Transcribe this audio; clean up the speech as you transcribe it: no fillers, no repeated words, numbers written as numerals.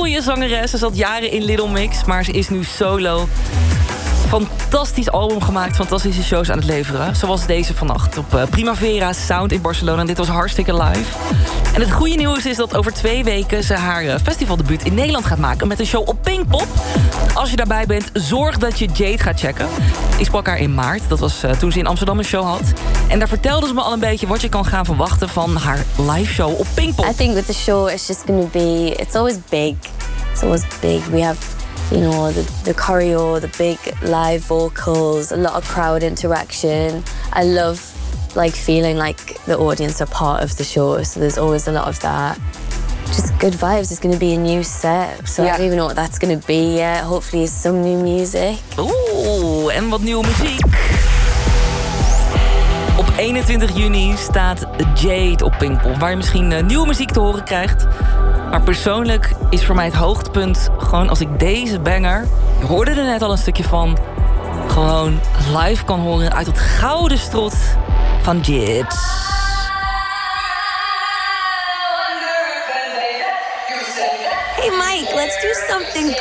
mooie zangeres. Ze zat jaren in Little Mix, maar ze is nu solo. Fantastisch album gemaakt, fantastische shows aan het leveren. Zoals deze vannacht op Primavera Sound in Barcelona. En dit was hartstikke live. En het goede nieuws is dat over 2 weken ze haar festivaldebuut in Nederland gaat maken met een show op Pinkpop. Als je daarbij bent, zorg dat je Jade gaat checken. Ik sprak haar in maart, dat was toen ze in Amsterdam een show had. En daar vertelde ze me al een beetje wat je kan gaan verwachten van haar live show op Pinkpop. I think with the show it's just going to be, it's always big. It's always big. We have, you know, the choreo, the big live vocals, a lot of crowd interaction. I love feeling like the audience are part of the show, so there's always a lot of that. Just good vibes. It's going to be a new set, so I don't even know what that's going to be yet. Hopefully it's some new music. Oeh, en wat nieuwe muziek. Op 21 juni staat Jade op Pinkpop, waar je misschien nieuwe muziek te horen krijgt. Maar persoonlijk is voor mij het hoogtepunt gewoon als ik deze banger, je hoorde er net al een stukje van, gewoon live kan horen uit het gouden strot van Jade. Hey Mike, let's do something